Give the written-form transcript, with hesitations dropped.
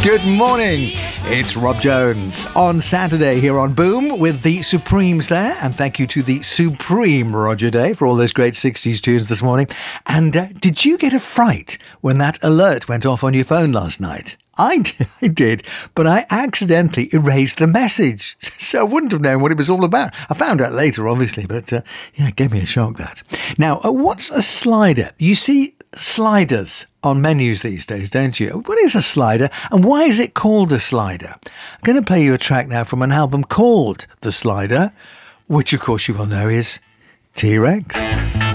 Good morning. It's Rob Jones on Saturday here on Boom with the Supremes there. And thank you to the Supreme Roger Day for all those great 60s tunes this morning. And did you get a fright when that alert went off on your phone last night? I did, but I accidentally erased the message, so I wouldn't have known what it was all about. I found out later, obviously, but yeah, it gave me a shock, that. Now, what's a slider? You see sliders on menus these days, don't you? What is a slider, and why is it called a slider? I'm going to play you a track now from an album called The Slider, which, of course, you will know is T-Rex.